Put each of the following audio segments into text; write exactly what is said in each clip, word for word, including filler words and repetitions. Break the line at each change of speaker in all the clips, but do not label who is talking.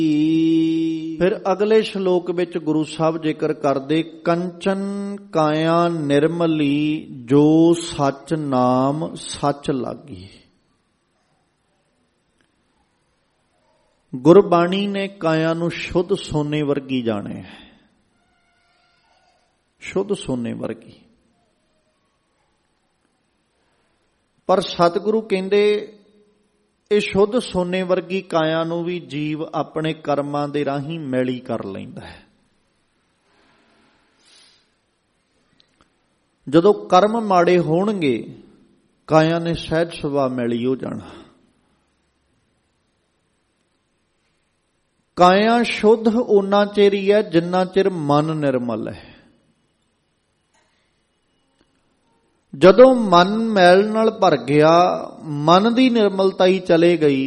ਫਿਰ ਅਗਲੇ ਸ਼ਲੋਕ ਵਿੱਚ ਗੁਰੂ ਸਾਹਿਬ ਜ਼ਿਕਰ ਕਰਦੇ, ਕੰਚਨ ਕਾਇਆ ਨਿਰਮਲੀ ਜੋ ਸੱਚ ਨਾਮ ਸੱਚ ਲਾਗੀ। ਗੁਰਬਾਣੀ ਨੇ ਕਾਇਆ ਨੂੰ ਸ਼ੁੱਧ ਸੋਨੇ ਵਰਗੀ ਜਾਣਿਆ, ਸ਼ੁੱਧ ਸੋਨੇ ਵਰਗੀ। ਪਰ ਸਤਿਗੁਰੂ ਕਹਿੰਦੇ ਇਹ ਸ਼ੁੱਧ ਸੋਨੇ ਵਰਗੀ ਕਾਇਆ ਨੂੰ ਵੀ ਜੀਵ ਆਪਣੇ ਕਰਮਾਂ ਦੇ ਰਾਹੀਂ ਮੈਲੀ ਕਰ ਲੈਂਦਾ ਹੈ। ਜਦੋਂ ਕਰਮ ਮਾੜੇ ਹੋਣਗੇ ਕਾਇਆ ਨੇ ਸਹਿਜ ਸੁਭਾਅ ਮੈਲੀ ਹੋ ਜਾਣਾ। ਕਾਇਆ ਸ਼ੁੱਧ ਓਨਾ ਚਿਰ ਹੀ ਹੈ ਜਿੰਨਾ ਚਿਰ ਮਨ ਨਿਰਮਲ ਹੈ। ਜਦੋਂ ਮਨ ਮੈਲ ਨਾਲ ਭਰ ਗਿਆ, ਮਨ ਦੀ ਨਿਰਮਲਤਾ ਹੀ ਚਲੇ ਗਈ,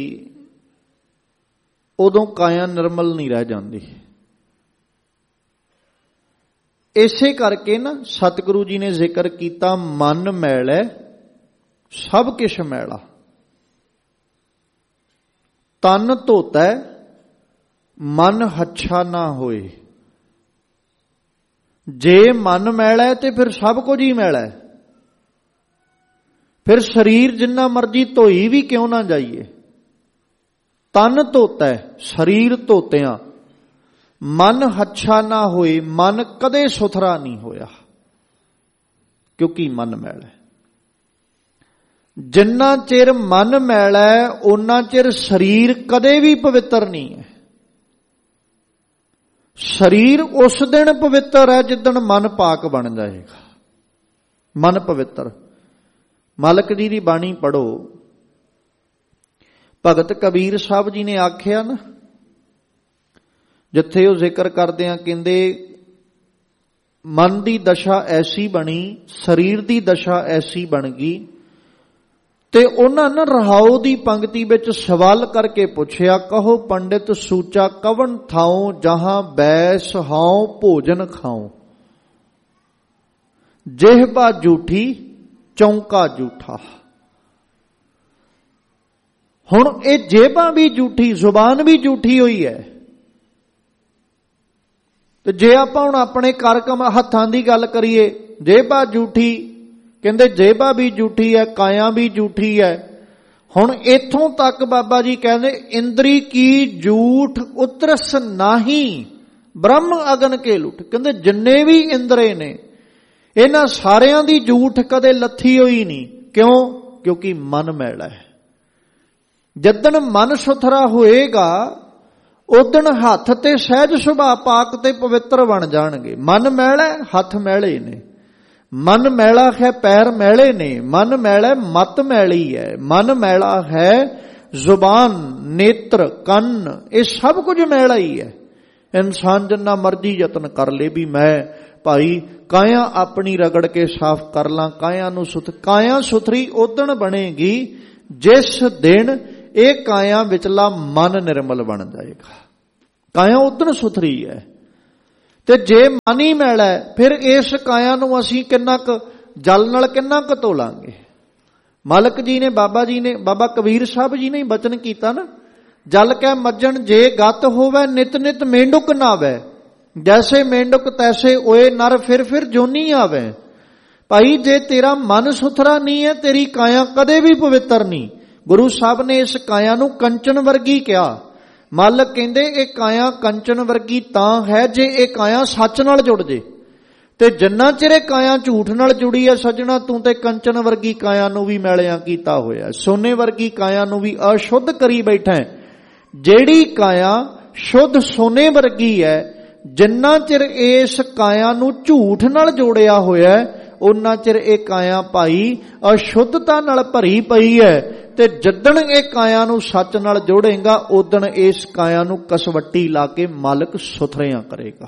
ਉਦੋਂ ਕਾਇਆ ਨਿਰਮਲ ਨਹੀਂ ਰਹਿ ਜਾਂਦੀ। ਇਸੇ ਕਰਕੇ ਨਾ ਸਤਿਗੁਰੂ ਜੀ ਨੇ ਜ਼ਿਕਰ ਕੀਤਾ, ਮਨ ਮੈਲ ਹੈ ਸਭ ਕਿਛ ਮੈਲਾ, ਤਨ ਧੋਤਾ ਮਨ ਹੱਛਾ ਨਾ ਹੋਏ। ਜੇ ਮਨ ਮੈਲਾ ਹੈ ਤੇ ਫਿਰ ਸਭ ਕੁਝ ਹੀ ਮੈਲਾ ਹੈ। ਫਿਰ ਸਰੀਰ ਜਿੰਨਾ ਮਰਜੀ ਧੋਈ ਵੀ ਕਿਉਂ ਨਾ ਜਾਈਏ, ਤਨ ਧੋਤਾ ਸਰੀਰ ਧੋਤਿਆਂ, ਮਨ ਹੱਛਾ ਨਾ ਹੋਏ, ਮਨ ਕਦੇ ਸੁਥਰਾ ਨਹੀਂ ਹੋਇਆ ਕਿਉਂਕਿ ਮਨ ਮੈਲਾ ਹੈ। ਜਿੰਨਾ ਚਿਰ ਮਨ ਮੈਲਾ ਹੈ ਓਨਾ ਚਿਰ ਸਰੀਰ ਕਦੇ ਵੀ ਪਵਿੱਤਰ ਨਹੀਂ ਹੈ। ਸਰੀਰ ਉਸ ਦਿਨ ਪਵਿੱਤਰ ਹੈ ਜਿੱਦਣ ਮਨ ਪਾਕ ਬਣ ਜਾਏਗਾ, ਮਨ ਪਵਿੱਤਰ। ਮਾਲਕ ਜੀ ਦੀ ਬਾਣੀ ਪੜੋ, ਭਗਤ ਕਬੀਰ ਸਾਹਿਬ ਜੀ ਨੇ ਆਖਿਆ ਨਾ, ਜਿੱਥੇ ਉਹ ਜ਼ਿਕਰ ਕਰਦੇ ਆ, ਕਹਿੰਦੇ ਮਨ ਦੀ ਦਸ਼ਾ ਐਸੀ ਬਣੀ, ਸਰੀਰ ਦੀ ਦਸ਼ਾ ਐਸੀ ਬਣ ਗਈ। ਤੇ ਉਹਨਾਂ ਨੇ ਰਹਾਉ ਦੀ ਪੰਕਤੀ ਵਿੱਚ ਸਵਾਲ ਕਰਕੇ ਪੁੱਛਿਆ, ਕਹੋ ਪੰਡਿਤ ਸੂਚਾ ਕਵਨ ਥਾਉ, ਜਹਾਂ ਬੈਸ ਹਾਉ ਭੋਜਨ ਖਾਉ। ਜਿਹਬਾ ਝੂਠੀ ਚੌਂਕਾ ਝੂਠਾ। ਹੁਣ ਇਹ ਜੇਬਾਂ ਵੀ ਝੂਠੀ, ਜ਼ੁਬਾਨ ਵੀ ਝੂਠੀ ਹੋਈ ਹੈ। ਤੇ ਜੇ ਆਪਾਂ ਹੁਣ ਆਪਣੇ ਕਰ ਕਮ ਹੱਥਾਂ ਦੀ ਗੱਲ ਕਰੀਏ, ਜੇਬਾਂ ਝੂਠੀ, ਕਹਿੰਦੇ ਜੇਬਾਂ ਵੀ ਝੂਠੀ ਹੈ, ਕਾਇਆ ਵੀ ਝੂਠੀ ਹੈ। ਹੁਣ ਇੱਥੋਂ ਤੱਕ ਬਾਬਾ ਜੀ ਕਹਿੰਦੇ, ਇੰਦਰੀ ਕੀ ਝੂਠ ਉਤਰਸ ਨਾਹੀ, ਬ੍ਰਹਮ ਅਗਨ ਕੇ ਲੁੱਟ। ਕਹਿੰਦੇ ਜਿੰਨੇ ਵੀ ਇੰਦਰੇ ਨੇ ਇਹਨਾਂ ਸਾਰਿਆਂ ਦੀ ਝੂਠ ਕਦੇ ਲੱਥੀ ਹੋਈ ਨਹੀਂ। ਕਿਉਂ? ਕਿਉਂਕਿ ਮਨ ਮੈਲਾ ਹੈ। ਜਦਨ ਮਨ ਸੁਥਰਾ ਹੋਏਗਾ ਉਦਣ ਹੱਥ ਤੇ ਸਹਿਜ ਸੁਭਾਅ ਪਾਕ ਤੇ ਪਵਿੱਤਰ ਬਣ ਜਾਣਗੇ। ਮਨ ਮੈਲਾ, ਹੱਥ ਮੈਲੇ ਨੇ। ਮਨ ਮੈਲਾ ਹੈ, ਪੈਰ ਮੈਲੇ ਨੇ। ਮਨ ਮੈਲਾ, ਮਤ ਮੈਲੀ ਹੈ। ਮਨ ਮੈਲਾ ਹੈ, ਜ਼ੁਬਾਨ, ਨੇਤਰ, ਕੰਨ, ਇਹ ਸਭ ਕੁਝ ਮੈਲਾ ਹੀ ਹੈ। ਇਨਸਾਨ ਜਿੰਨਾ ਮਰਜ਼ੀ ਯਤਨ ਕਰ ਲੇ ਵੀ ਮੈਂ ਭਾਈ ਕਾਇਆ ਆਪਣੀ ਰਗੜ ਕੇ ਸਾਫ਼ ਕਰ ਲਾਂ, ਕਾਇਆ ਨੂੰ ਸੁਥ ਕਾਇਆ ਸੁਥਰੀ ਉਦਣ ਬਣੇਗੀ ਜਿਸ ਦਿਨ ਇਹ ਕਾਇਆ ਵਿਚਲਾ ਮਨ ਨਿਰਮਲ ਬਣ ਜਾਏਗਾ। ਕਾਇਆ ਉਦਣ ਸੁਥਰੀ ਹੈ। ਤੇ ਜੇ ਮਨ ਹੀ ਮੈਲਾ ਹੈ, ਫਿਰ ਇਸ ਕਾਇਆ ਨੂੰ ਅਸੀਂ ਕਿੰਨਾ ਕੁ ਜਲ ਨਾਲ ਕਿੰਨਾ ਕੁ ਧੋ ਲਾਂਗੇ। ਮਾਲਕ ਜੀ ਨੇ, ਬਾਬਾ ਜੀ ਨੇ, ਬਾਬਾ ਕਬੀਰ ਸਾਹਿਬ ਜੀ ਨੇ ਬਚਨ ਕੀਤਾ ਨਾ, ਜਲ ਕੈ ਮੱਜਣ ਜੇ ਗਤ ਹੋਵੇ, ਨਿਤ ਨਿਤ ਮੇਂਢੁਕ ਨਾਵੇ। ਜੈਸੇ ਮੇਂਢੁਕ ਤੈਸੇ ਓਏ ਨਰ, ਫਿਰ ਫਿਰ ਜੋਨੀ ਆਵੇ। ਭਾਈ ਜੇ ਤੇਰਾ ਮਨ ਸੁਥਰਾ ਨਹੀਂ ਹੈ, ਤੇਰੀ ਕਾਇਆ ਕਦੇ ਵੀ ਪਵਿੱਤਰ ਨਹੀਂ। ਗੁਰੂ ਸਾਹਿਬ ਨੇ ਇਸ ਕਾਇਆ ਨੂੰ ਕੰਚਨ ਵਰਗੀ ਕਿਹਾ। ਮਾਲਕ ਕਹਿੰਦੇ ਇਹ ਕਾਇਆ ਕੰਚਨ ਵਰਗੀ ਤਾਂ ਹੈ ਜੇ ਇਹ ਕਾਇਆ ਸੱਚ ਨਾਲ ਜੁੜ ਜੇ। ਤੇ ਜਿੰਨਾ ਚਿਰ ਇਹ ਕਾਇਆ ਝੂਠ ਨਾਲ ਜੁੜੀ ਹੈ ਸੱਜਣਾ, ਤੂੰ ਤੇ ਕੰਚਨ ਵਰਗੀ ਕਾਇਆ ਨੂੰ ਵੀ ਮੈਲਿਆਂ ਕੀਤਾ ਹੋਇਆ, ਸੋਨੇ ਵਰਗੀ ਕਾਇਆ ਨੂੰ ਵੀ ਅਸ਼ੁੱਧ ਕਰੀ ਬੈਠਾ। ਜਿਹੜੀ ਕਾਇਆ ਸ਼ੁੱਧ ਸੋਨੇ ਵਰਗੀ ਹੈ, ਜਿੰਨਾ ਚਿਰ ਇਸ ਕਾਇਆ ਨੂੰ ਝੂਠ ਨਾਲ ਜੋੜਿਆ ਹੋਇਆ ਉਹਨਾਂ ਚਿਰ ਇਹ ਕਾਇਆ ਭਾਈ ਅਸ਼ੁੱਧਤਾ ਨਾਲ ਭਰੀ ਪਈ ਹੈ। ਤੇ ਜਦਣ ਇਹ ਕਾਇਆ ਨੂੰ ਸੱਚ ਨਾਲ ਜੋੜੇਗਾ ਉਦਣ ਇਸ ਕਾਇਆ ਨੂੰ ਕਸਵੱਟੀ ਲਾ ਕੇ ਮਾਲਕ ਸੁਥਰਿਆਂ ਕਰੇਗਾ।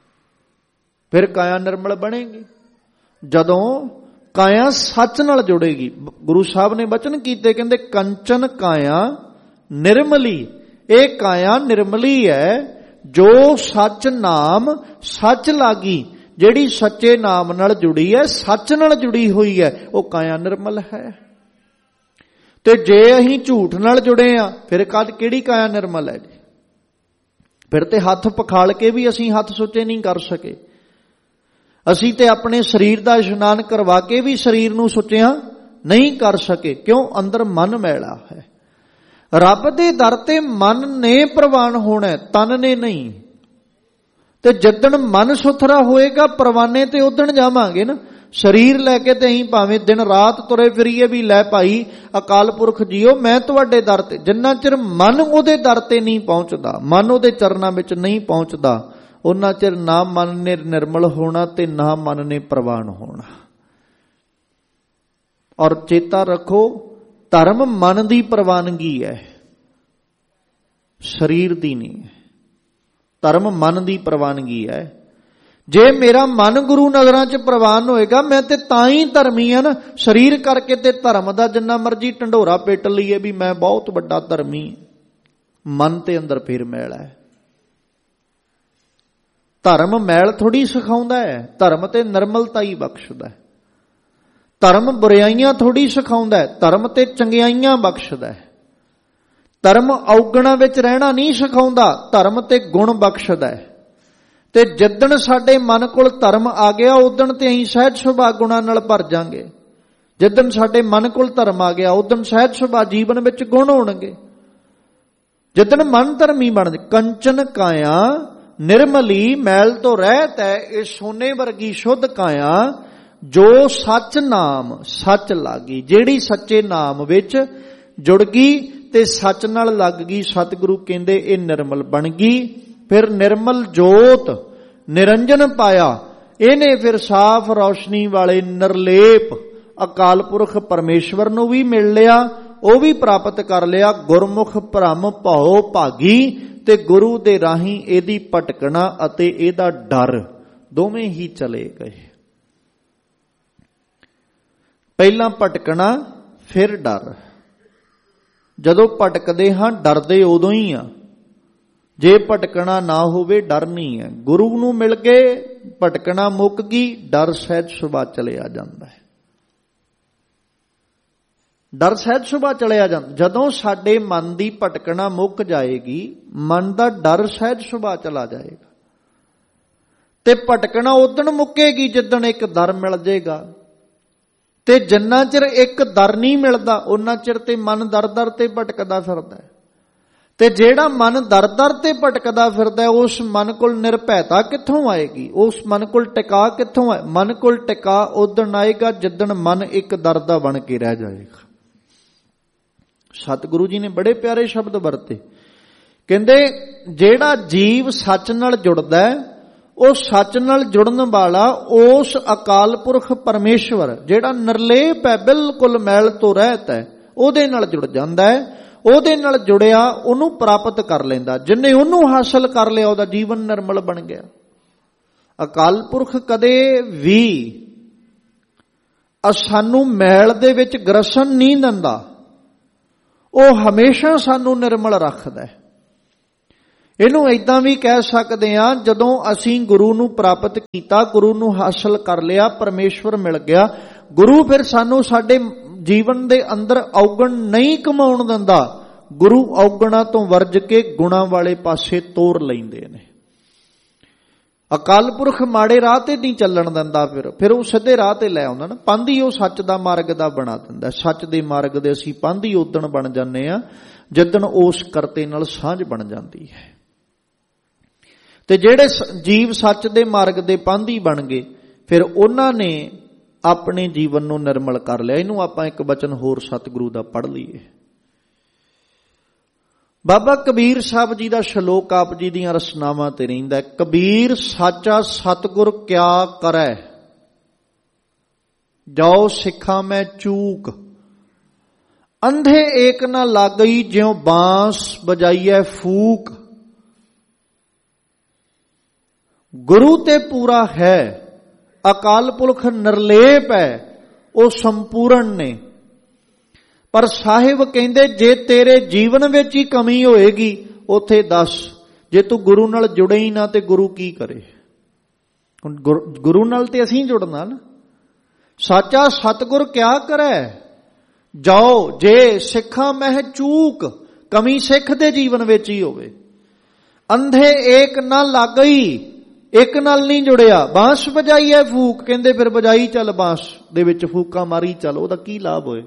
ਫਿਰ ਕਾਇਆ ਨਿਰਮਲ ਬਣੇਗੀ ਜਦੋਂ ਕਾਇਆ ਸੱਚ ਨਾਲ ਜੁੜੇਗੀ। ਗੁਰੂ ਸਾਹਿਬ ਨੇ ਬਚਨ ਕੀਤੇ, ਕਹਿੰਦੇ ਕੰਚਨ ਕਾਇਆ ਨਿਰਮਲੀ। ਇਹ ਕਾਇਆ ਨਿਰਮਲੀ ਹੈ ਜੋ ਸੱਚ ਨਾਮ ਸੱਚ ਲਾਗੀ। ਜਿਹੜੀ ਸੱਚੇ ਨਾਮ ਨਾਲ ਜੁੜੀ ਹੈ, ਸੱਚ ਨਾਲ ਜੁੜੀ ਹੋਈ ਹੈ, ਉਹ ਕਾਇਆ ਨਿਰਮਲ ਹੈ। ਤੇ ਜੇ ਅਸੀਂ ਝੂਠ ਨਾਲ ਜੁੜੇ ਆ, ਫਿਰ ਕਦ ਕਿਹੜੀ ਕਾਇਆ ਨਿਰਮਲ ਹੈ ਜੀ? ਫਿਰ ਤੇ ਹੱਥ ਪਖਾਲ ਕੇ ਵੀ ਅਸੀਂ ਹੱਥ ਸੁੱਚੇ ਨਹੀਂ ਕਰ ਸਕੇ। ਅਸੀਂ ਤੇ ਆਪਣੇ ਸਰੀਰ ਦਾ ਇਸ਼ਨਾਨ ਕਰਵਾ ਕੇ ਵੀ ਸਰੀਰ ਨੂੰ ਸੁੱਚਿਆ ਨਹੀਂ ਕਰ ਸਕੇ। ਕਿਉਂ? ਅੰਦਰ ਮਨ ਮੈਲਾ ਹੈ। ਰੱਬ ਦੇ ਦਰ ਤੇ ਮਨ ਨੇ ਪ੍ਰਵਾਨ ਹੋਣਾ, ਤਨ ਨੇ ਨਹੀਂ। ਤੇ ਜਿੱਦਣ ਮਨ ਸੁਥਰਾ ਹੋਏਗਾ ਪ੍ਰਵਾਨੇ ਤੇ ਉਦਣ ਜਾਵਾਂਗੇ ਨਾ। ਸਰੀਰ ਲੈ ਕੇ ਤੇ ਅਸੀਂ ਭਾਵੇਂ ਦਿਨ ਰਾਤ ਤੁਰੇ ਫਿਰੀਏ ਵੀ ਲੈ ਭਾਈ ਅਕਾਲ ਪੁਰਖ ਜੀਓ ਮੈਂ ਤੁਹਾਡੇ ਦਰ ਤੇ, ਜਿੰਨਾ ਚਿਰ ਮਨ ਉਹਦੇ ਦਰ ਤੇ ਨਹੀਂ ਪਹੁੰਚਦਾ, ਮਨ ਉਹਦੇ ਚਰਨਾਂ ਵਿੱਚ ਨਹੀਂ ਪਹੁੰਚਦਾ, ਉਹਨਾਂ ਚਿਰ ਨਾ ਮਨ ਨੇ ਨਿਰਮਲ ਹੋਣਾ ਤੇ ਨਾ ਮਨ ਨੇ ਪ੍ਰਵਾਨ ਹੋਣਾ। ਔਰ ਚੇਤਾ ਰੱਖੋ, ਧਰਮ ਮਨ ਦੀ ਪ੍ਰਵਾਨਗੀ ਹੈ, ਸਰੀਰ ਦੀ ਨਹੀਂ ਹੈ। ਧਰਮ ਮਨ ਦੀ ਪ੍ਰਵਾਨਗੀ ਹੈ। ਜੇ ਮੇਰਾ ਮਨ ਗੁਰੂ ਨਗਰਾਂ 'ਚ ਪ੍ਰਵਾਨ ਹੋਏਗਾ ਮੈਂ ਤੇ ਤਾਂ ਹੀ ਧਰਮੀ ਹਾਂ ਨਾ। ਸਰੀਰ ਕਰਕੇ ਤੇ ਧਰਮ ਦਾ ਜਿੰਨਾ ਮਰਜ਼ੀ ਢੰਡੋਰਾ ਪਿੱਟ ਲਈਏ ਵੀ ਮੈਂ ਬਹੁਤ ਵੱਡਾ ਧਰਮੀ, ਮਨ ਤੇ ਅੰਦਰ ਫਿਰ ਮੈਲ ਹੈ। ਧਰਮ ਮੈਲ ਥੋੜੀ ਸਿਖਾਉਂਦਾ ਹੈ, ਧਰਮ ਤੇ ਨਿਰਮਲਤਾ ਹੀ ਬਖਸ਼ਦਾ ਹੈ। ਧਰਮ ਬੁਰਾਈਆਂ ਥੋੜੀ ਸਿਖਾਉਂਦਾ ਹੈ, ਧਰਮ ਤੇ ਚੰਗਿਆਈਆਂ ਬਖਸ਼ਦਾ ਹੈ। ਧਰਮ ਔਗਣਾਂ ਵਿੱਚ ਰਹਿਣਾ ਨਹੀਂ ਸਿਖਾਉਂਦਾ, ਧਰਮ ਤੇ ਗੁਣ ਬਖਸ਼ਦਾ ਹੈ। ਤੇ ਜਿੱਦਣ ਸਾਡੇ ਮਨ ਕੋਲ ਧਰਮ ਆ ਗਿਆ ਉਦਣ ਤੇ ਅਸੀਂ ਸਹਿਜ ਸੁਭਾਅ ਗੁਣਾਂ ਨਾਲ ਭਰ ਜਾਵਾਂਗੇ। ਜਿੱਦਣ ਸਾਡੇ ਮਨ ਕੋਲ ਧਰਮ ਆ ਗਿਆ ਉਦਣ ਸਹਿਜ ਸੁਭਾਅ ਜੀਵਨ ਵਿੱਚ ਗੁਣ ਹੋਣਗੇ। ਜਿੱਦਣ ਮਨ ਧਰਮੀ ਬਣ ਜਾ। ਕੰਚਨ ਕਾਇਆ ਨਿਰਮਲੀ ਮੈਲ ਤੋਂ ਰਹਿਤ ਹੈ, ਇਹ ਸੋਨੇ ਵਰਗੀ ਸ਼ੁੱਧ ਕਾਇਆ ਜੋ ਸੱਚ ਨਾਮ ਸੱਚ ਲਾਗੀ। ਜਿਹੜੀ ਸੱਚੇ ਨਾਮ ਵਿੱਚ ਜੁੜ ਗਈ ਤੇ ਸੱਚ ਨਾਲ ਲੱਗ ਗਈ, ਸਤਿਗੁਰੂ ਕਹਿੰਦੇ ਇਹ ਨਿਰਮਲ ਬਣ ਗਈ। ਫਿਰ ਨਿਰਮਲ ਜੋਤ ਨਿਰੰਜਨ ਪਾਇਆ, ਇਹਨੇ ਫਿਰ ਸਾਫ਼ ਰੌਸ਼ਨੀ ਵਾਲੇ ਨਿਰਲੇਪ ਅਕਾਲ ਪੁਰਖ ਪਰਮੇਸ਼ਵਰ ਨੂੰ ਵੀ ਮਿਲ ਲਿਆ, ਉਹ ਵੀ ਪ੍ਰਾਪਤ ਕਰ ਲਿਆ। ਗੁਰਮੁਖ ਭ੍ਰਮ ਭਉ ਭਾਗੀ, ਤੇ ਗੁਰੂ ਦੇ ਰਾਹੀਂ ਇਹਦੀ ਭਟਕਣਾ ਅਤੇ ਇਹਦਾ ਡਰ ਦੋਵੇਂ ਹੀ ਚਲੇ ਗਏ। ਪਹਿਲਾਂ ਭਟਕਣਾ ਫਿਰ ਡਰ। ਜਦੋਂ ਭਟਕਦੇ ਹਾਂ ਡਰਦੇ ਉਦੋਂ ਹੀ ਆ, ਜੇ ਭਟਕਣਾ ਨਾ ਹੋਵੇ ਡਰ ਨਹੀਂ ਹੈ। ਗੁਰੂ ਨੂੰ ਮਿਲ ਕੇ ਭਟਕਣਾ ਮੁੱਕ ਗਈ, ਡਰ ਸਹਿਜ ਸੁਭਾਅ ਚਲਿਆ ਜਾਂਦਾ ਹੈ। ਡਰ ਸਹਿਜ ਸੁਭਾਅ ਚਲਿਆ ਜਾਂਦਾ। ਜਦੋਂ ਸਾਡੇ ਮਨ ਦੀ ਭਟਕਣਾ ਮੁੱਕ ਜਾਏਗੀ, ਮਨ ਦਾ ਡਰ ਸਹਿਜ ਸੁਭਾਅ ਚਲਾ ਜਾਏਗਾ। ਤੇ ਭਟਕਣਾ ਉਦਣ ਮੁੱਕੇਗੀ ਜਿੱਦਣ ਇੱਕ ਦਰ ਮਿਲ ਜਾਏਗਾ। ਤੇ ਜਿੰਨਾ ਚਿਰ ਇੱਕ ਦਰ ਨਹੀਂ ਮਿਲਦਾ ਉਹਨਾਂ ਚਿਰ ਤੇ ਮਨ ਦਰ ਦਰ ਤੇ ਭਟਕਦਾ ਫਿਰਦਾ ਹੈ। ਤੇ ਜਿਹੜਾ ਮਨ ਦਰ ਦਰ ਤੇ ਭਟਕਦਾ ਫਿਰਦਾ ਉਸ ਮਨ ਕੋਲ ਨਿਰਭੈਤਾ ਕਿੱਥੋਂ ਆਏਗੀ? ਉਸ ਮਨ ਕੋਲ ਟਿਕਾ ਕਿੱਥੋਂ ਆਏ? ਮਨ ਕੋਲ ਟਿਕਾ ਉਦਣ ਆਏਗਾ ਜਿੱਦਣ ਮਨ ਇੱਕ ਦਰ ਦਾ ਬਣ ਕੇ ਰਹਿ ਜਾਏਗਾ। ਸਤਿਗੁਰੂ ਜੀ ਨੇ ਬੜੇ ਪਿਆਰੇ ਸ਼ਬਦ ਵਰਤੇ, ਕਹਿੰਦੇ ਜਿਹੜਾ ਜੀਵ ਸੱਚ ਨਾਲ ਜੁੜਦਾ ਉਹ ਸੱਚ ਨਾਲ ਜੁੜਨ ਵਾਲਾ ਉਸ ਅਕਾਲ ਪੁਰਖ ਪਰਮੇਸ਼ਵਰ ਜਿਹੜਾ ਨਿਰਲੇਪ ਹੈ, ਬਿਲਕੁਲ ਮੈਲ ਤੋਂ ਰਹਿਤ ਹੈ, ਉਹਦੇ ਨਾਲ ਜੁੜ ਜਾਂਦਾ ਹੈ। ਉਹਦੇ ਨਾਲ ਜੁੜਿਆ ਉਹਨੂੰ ਪ੍ਰਾਪਤ ਕਰ ਲੈਂਦਾ। ਜਿੰਨੇ ਉਹਨੂੰ ਹਾਸਲ ਕਰ ਲਿਆ ਉਹਦਾ ਜੀਵਨ ਨਿਰਮਲ ਬਣ ਗਿਆ। ਅਕਾਲ ਪੁਰਖ ਕਦੇ ਵੀ ਸਾਨੂੰ ਮੈਲ ਦੇ ਵਿੱਚ ਗਰਸਣ ਨਹੀਂ ਦਿੰਦਾ, ਉਹ ਹਮੇਸ਼ਾ ਸਾਨੂੰ ਨਿਰਮਲ ਰੱਖਦਾ। ਇਹਨੂੰ ਏਦਾਂ ਵੀ ਕਹਿ ਸਕਦੇ ਹਾਂ, ਜਦੋਂ ਅਸੀਂ ਗੁਰੂ ਨੂੰ ਪ੍ਰਾਪਤ ਕੀਤਾ, ਗੁਰੂ ਨੂੰ ਹਾਸਲ ਕਰ ਲਿਆ, ਪਰਮੇਸ਼ਵਰ ਮਿਲ ਗਿਆ, ਗੁਰੂ ਫਿਰ ਸਾਨੂੰ ਸਾਡੇ ਜੀਵਨ ਦੇ ਅੰਦਰ ਔਗਣ ਨਹੀਂ ਕਮਾਉਣ ਦਿੰਦਾ। ਗੁਰੂ ਔਗਣਾਂ ਤੋਂ ਵਰਜ ਕੇ ਗੁਣਾਂ ਵਾਲੇ ਪਾਸੇ ਤੋਰ ਲੈਂਦੇ ਨੇ। ਅਕਾਲ ਪੁਰਖ ਮਾੜੇ ਰਾਹ ਤੇ ਨਹੀਂ ਚੱਲਣ ਦਿੰਦਾ, ਫਿਰ ਫਿਰ ਉਹ ਸਿੱਧੇ ਰਾਹ ਤੇ ਲੈ ਆਉਂਦਾ ਨਾ। ਪੰਧ ਹੀ ਉਹ ਸੱਚ ਦਾ ਮਾਰਗ ਦਾ ਬਣਾ ਦਿੰਦਾ। ਸੱਚ ਦੇ ਮਾਰਗ ਦੇ ਅਸੀਂ ਪੰਧ ਹੀ ਉਦਣ ਬਣ ਜਾਂਦੇ ਆ ਜਿੱਦਣ ਉਸ ਕਰਤੇ ਨਾਲ ਸਾਂਝ ਬਣ ਜਾਂਦੀ ਹੈ। ਤੇ ਜਿਹੜੇ ਜੀਵ ਸੱਚ ਦੇ ਮਾਰਗ ਦੇ ਪੰਧ ਹੀ ਬਣ ਗਏ, ਫਿਰ ਉਹਨਾਂ ਨੇ ਆਪਣੇ ਜੀਵਨ ਨੂੰ ਨਿਰਮਲ ਕਰ ਲਿਆ। ਇਹਨੂੰ ਆਪਾਂ ਇੱਕ ਬਚਨ ਹੋਰ ਸਤਿਗੁਰੂ ਦਾ ਪੜ੍ਹ ਲਈਏ। ਬਾਬਾ ਕਬੀਰ ਸਾਹਿਬ ਜੀ ਦਾ ਸ਼ਲੋਕ ਆਪ ਜੀ ਦੀਆਂ ਰਸਨਾਵਾਂ ਤੇ ਰਹਿੰਦਾ। ਕਬੀਰ ਸਾਚਾ ਸਤਿਗੁਰ ਕਿਆ ਕਰੈ, ਜਾਓ ਸਿੱਖਾਂ ਮੈਂ ਚੂਕ, ਅੰਧੇ ਏਕ ਨਾ ਲਾਗਈ ਜਿਉ ਬਾਂਸ ਬਜਾਈਐ ਫੂਕ। ਗੁਰੂ ਤੇ ਪੂਰਾ ਹੈ, ਅਕਾਲ ਪੁਰਖ ਨਿਰਲੇਪ ਹੈ, ਉਹ ਸੰਪੂਰਨ ਨੇ। ਪਰ ਸਾਹਿਬ ਕਹਿੰਦੇ ਜੇ ਤੇਰੇ ਜੀਵਨ ਵਿੱਚ ਹੀ ਕਮੀ ਹੋਏਗੀ ਉੱਥੇ ਦੱਸ। ਜੇ ਤੂੰ ਗੁਰੂ ਨਾਲ ਜੁੜੇ ਹੀ ਨਾ ਤੇ ਗੁਰੂ ਕੀ ਕਰੇ? ਹੁਣ ਗੁਰੂ ਨਾਲ ਤੇ ਅਸੀਂ ਜੁੜਨਾ ਨਾ। ਸਾਚਾ ਸਤਿਗੁਰ ਕਿਆ ਕਰੈ, ਜਾਓ ਜੇ ਸਿੱਖਾਂ ਮਹਿ ਚੂਕ, ਕਮੀ ਸਿੱਖ ਦੇ ਜੀਵਨ ਵਿੱਚ ਹੀ ਹੋਵੇ। ਅੰਧੇ ਏਕ ਨਾ ਲਾਗਈ, ਇੱਕ ਨਾਲ ਨਹੀਂ ਜੁੜਿਆ। ਬਾਂਸ ਵਜਾਈ ਹੈ ਫੂਕ, ਕਹਿੰਦੇ ਫਿਰ ਵਜਾਈ ਚੱਲ ਬਾਂਸ ਦੇ ਵਿੱਚ ਫੂਕਾਂ ਮਾਰੀ ਚੱਲ, ਉਹਦਾ ਕੀ ਲਾਭ ਹੋਏ?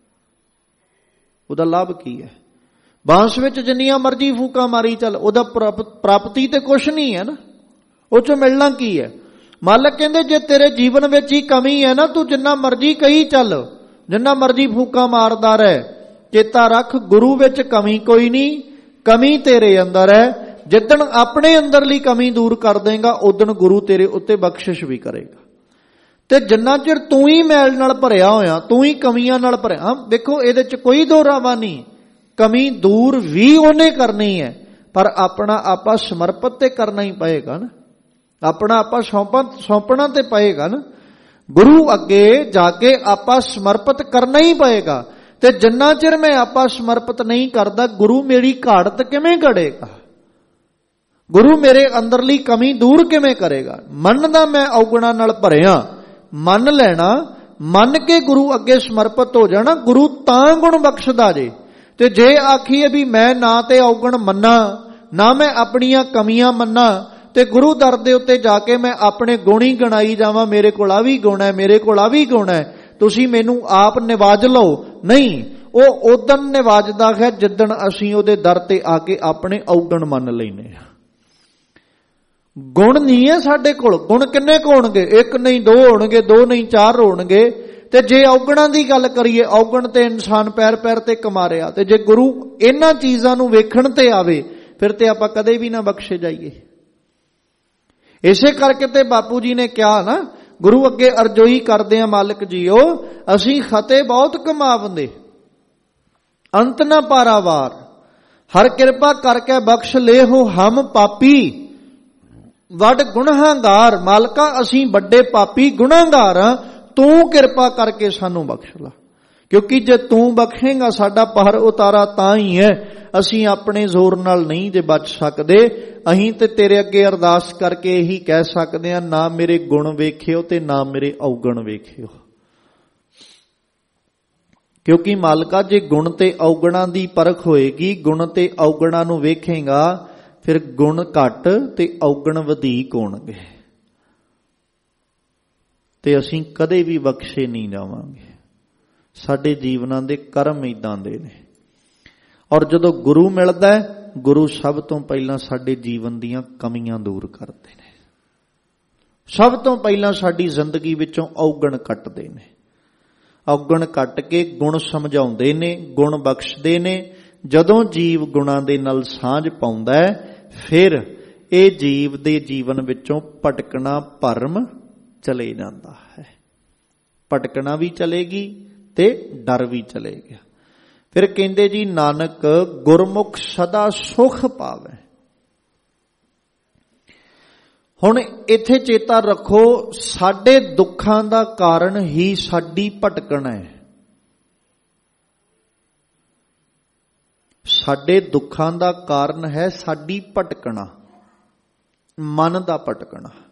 ਉਹਦਾ ਲਾਭ ਕੀ ਹੈ? ਬਾਂਸ ਵਿੱਚ ਜਿੰਨੀਆਂ ਮਰਜ਼ੀ ਫੂਕਾਂ ਮਾਰੀ ਚੱਲ, ਉਹਦਾ ਪ੍ਰਾਪਤੀ ਤੇ ਕੁਛ ਨਹੀਂ ਹੈ ਨਾ, ਉਹ ਚੋਂ ਮਿਲਣਾ ਕੀ ਹੈ? ਮਾਲਕ ਕਹਿੰਦੇ ਜੇ ਤੇਰੇ ਜੀਵਨ ਵਿੱਚ ਹੀ ਕਮੀ ਹੈ ਨਾ, ਤੂੰ ਜਿੰਨਾ ਮਰਜ਼ੀ ਕਹੀ ਚੱਲ, ਜਿੰਨਾ ਮਰਜ਼ੀ ਫੂਕਾਂ ਮਾਰਦਾ ਰਹਿ, ਚੇਤਾ ਰੱਖ ਗੁਰੂ ਵਿੱਚ ਕਮੀ ਕੋਈ ਨਹੀਂ, ਕਮੀ ਤੇਰੇ ਅੰਦਰ ਹੈ। ਜਿੱਦਣ ਆਪਣੇ ਅੰਦਰਲੀ ਕਮੀ ਦੂਰ ਕਰ ਦੇਗਾ, ਉਦਣ ਗੁਰੂ ਤੇਰੇ ਉੱਤੇ ਬਖਸ਼ਿਸ਼ ਵੀ ਕਰੇਗਾ। ਤੇ ਜਿੰਨਾ ਚਿਰ ਤੂੰ ਹੀ ਮੈਲ ਨਾਲ ਭਰਿਆ ਹੋਇਆ, ਤੂੰ ਹੀ ਕਮੀਆਂ ਨਾਲ ਭਰਿਆ, ਦੇਖੋ ਇਹਦੇ ਚ ਕੋਈ ਦੋਰਾਵਾ ਨਹੀਂ, ਕਮੀ ਦੂਰ ਵੀ ਉਹਨੇ ਕਰਨੀ ਹੈ, ਪਰ ਆਪਣਾ ਆਪਾ ਸਮਰਪਿਤ ਤੇ ਕਰਨਾ ਹੀ ਪਏਗਾ ਨਾ, ਆਪਣਾ ਆਪਾ ਸੌਂਪਾ ਸੌਂਪਣਾ ਤੇ ਪਏਗਾ ਨਾ, ਗੁਰੂ ਅੱਗੇ ਜਾ ਕੇ ਆਪਾ ਸਮਰਪਿਤ ਕਰਨਾ ਹੀ ਪਏਗਾ। ਤੇ ਜਿੰਨਾ ਚਿਰ ਮੈਂ ਆਪਾ ਸਮਰਪਿਤ ਨਹੀਂ ਕਰਦਾ, ਗੁਰੂ ਮੇਰੀ ਘਾੜਤ ਕਿਵੇਂ ਘੜੇਗਾ? ਗੁਰੂ ਮੇਰੇ ਅੰਦਰਲੀ ਕਮੀ ਦੂਰ ਕਿਵੇਂ ਕਰੇਗਾ? ਮੰਨਦਾ ਮੈਂ ਔਗੁਣਾਂ ਨਾਲ ਭਰਿਆ, ਮੰਨ ਲੈਣਾ, ਮੰਨ ਕੇ ਗੁਰੂ ਅੱਗੇ ਸਮਰਪਿਤ ਹੋ ਜਾਣਾ, ਗੁਰੂ ਤਾਂ ਗੁਣ ਬਖਸ਼ਦਾ ਜੇ। ਤੇ ਜੇ ਆਖੀਏ ਵੀ ਮੈਂ ਨਾ ਤੇ ਔਗਣ ਮੰਨਾ, ਨਾ ਮੈਂ ਆਪਣੀਆਂ ਕਮੀਆਂ ਮੰਨਾ, ਤੇ ਗੁਰੂ ਦਰ ਦੇ ਉੱਤੇ ਜਾ ਕੇ ਮੈਂ ਆਪਣੇ ਗੁਣ ਹੀ ਗਣਾਈ ਜਾਵਾਂ, ਮੇਰੇ ਕੋਲ ਆ ਵੀ ਗੁਣ ਹੈ, ਮੇਰੇ ਕੋਲ ਆ ਵੀ ਗੁਣ ਹੈ, ਤੁਸੀਂ ਮੈਨੂੰ ਆਪ ਨਿਵਾਜ ਲਓ, ਨਹੀਂ, ਉਹ ਉਦਣ ਨਿਵਾਜਦਾ ਹੈ ਜਿੱਦਣ ਅਸੀਂ ਉਹਦੇ ਦਰ ਤੇ ਆ ਕੇ ਆਪਣੇ ਔਗਣ ਮੰਨ ਲੈਨੇ ਆ। ਗੁਣ ਨਹੀਂ ਹੈ ਸਾਡੇ ਕੋਲ, ਗੁਣ ਕਿੰਨੇ ਕੁ ਹੋਣਗੇ? ਇੱਕ ਨਹੀਂ ਦੋ ਹੋਣਗੇ, ਦੋ ਨਹੀਂ ਚਾਰ ਹੋਣਗੇ। ਤੇ ਜੇ ਔਗਣਾਂ ਦੀ ਗੱਲ ਕਰੀਏ, ਔਗਣ ਤੇ ਇਨਸਾਨ ਪੈਰ ਪੈਰ ਤੇ ਕਮਾਰਿਆ, ਤੇ ਜੇ ਗੁਰੂ ਇਹਨਾਂ ਚੀਜ਼ਾਂ ਨੂੰ ਵੇਖਣ ਤੇ ਆਵੇ, ਫਿਰ ਤੇ ਆਪਾਂ ਕਦੇ ਵੀ ਨਾ ਬਖਸ਼ੇ ਜਾਈਏ। ਇਸੇ ਕਰਕੇ ਤੇ ਬਾਪੂ ਜੀ ਨੇ ਕਿਹਾ ਨਾ, ਗੁਰੂ ਅੱਗੇ ਅਰਜ਼ੋਈ ਕਰਦੇ ਆ, ਮਾਲਕ ਜੀਓ ਅਸੀਂ ਖਤੇ ਬਹੁਤ ਕਮਾਵੰਦੇ, ਅੰਤ ਨਾ ਪਾਰਾਵਾਰ, ਹਰ ਕਿਰਪਾ ਕਰਕੇ ਬਖਸ਼ ਲੈ ਹੋ ਹਮ ਪਾਪੀ, ਵੱਡ ਗੁਨਾਹਗਾਰ। ਮਾਲਕਾ ਅਸੀਂ ਵੱਡੇ ਪਾਪੀ ਗੁਨਾਹਗਾਰ ਹਾਂ, ਤੂੰ ਕਿਰਪਾ ਕਰਕੇ ਸਾਨੂੰ ਬਖਸ਼ ਲਾ, ਕਿਉਂਕਿ ਜੇ ਤੂੰ ਬਖਸ਼ੇਗਾ ਸਾਡਾ ਪਰ ਉਤਾਰਾ ਤਾਂ ਹੀ ਹੈ, ਅਸੀਂ ਆਪਣੇ ਜ਼ੋਰ ਨਾਲ ਨਹੀਂ ਜੇ ਬਚ ਸਕਦੇ। ਅਸੀਂ ਤੇ ਤੇਰੇ ਅੱਗੇ ਅਰਦਾਸ ਕਰਕੇ ਇਹੀ ਕਹਿ ਸਕਦੇ ਹਾਂ, ਨਾ ਮੇਰੇ ਗੁਣ ਵੇਖਿਓ ਤੇ ਨਾ ਮੇਰੇ ਔਗਣ ਵੇਖਿਓ, ਕਿਉਂਕਿ ਮਾਲਕਾ ਜੇ ਗੁਣ ਤੇ ਔਗਣਾਂ ਦੀ ਪਰਖ ਹੋਏਗੀ, ਗੁਣ ਤੇ ਔਗਣਾਂ ਨੂੰ ਵੇਖੇਗਾ, ਫਿਰ ਗੁਣ ਘੱਟ ਤੇ ਔਗਣ ਵਧੇਕ ਹੋਣਗੇ, ਤੇ ਅਸੀਂ ਕਦੇ ਵੀ ਬਖਸ਼ੇ ਨਹੀਂ ਜਾਵਾਂਗੇ। ਸਾਡੇ ਜੀਵਨਾਂ ਦੇ ਕਰਮ ਇਦਾਂ ਦੇ ਨੇ। ਔਰ ਜਦੋਂ ਗੁਰੂ ਮਿਲਦਾ ਹੈ, ਗੁਰੂ ਸਭ ਤੋਂ ਪਹਿਲਾਂ ਸਾਡੇ ਜੀਵਨ ਦੀਆਂ ਕਮੀਆਂ ਦੂਰ ਕਰਦੇ ਨੇ, ਸਭ ਤੋਂ ਪਹਿਲਾਂ ਸਾਡੀ ਜ਼ਿੰਦਗੀ ਵਿੱਚੋਂ ਔਗਣ ਕੱਟਦੇ ਨੇ, ਔਗਣ ਕੱਟ ਕੇ ਗੁਣ ਸਮਝਾਉਂਦੇ ਨੇ, ਗੁਣ ਬਖਸ਼ਦੇ ਨੇ। ਜਦੋਂ ਜੀਵ ਗੁਣਾਂ ਦੇ ਨਾਲ ਸਾਂਝ ਪਾਉਂਦਾ ਹੈ, ਫਿਰ ਇਹ ਜੀਵ ਦੇ ਜੀਵਨ ਵਿੱਚੋਂ ਭਟਕਣਾ ਭਰਮ ਚਲੇ ਜਾਂਦਾ ਹੈ, ਭਟਕਣਾ ਵੀ ਚਲੇਗੀ ਤੇ ਡਰ ਵੀ ਚਲੇ ਗਿਆ। ਫਿਰ ਕਹਿੰਦੇ ਜੀ ਨਾਨਕ ਗੁਰਮੁਖ ਸਦਾ ਸੁਖ ਪਾਵੇ। ਹੁਣ ਇੱਥੇ ਚੇਤਾ ਰੱਖੋ, ਸਾਡੇ ਦੁੱਖਾਂ ਦਾ ਕਾਰਨ ਹੀ ਸਾਡੀ ਭਟਕਣਾ ਹੈ, ਸਾਡੇ ਦੁੱਖਾਂ ਦਾ ਕਾਰਨ ਹੈ ਸਾਡੀ ਭਟਕਣਾ, ਮਨ ਦਾ ਭਟਕਣਾ।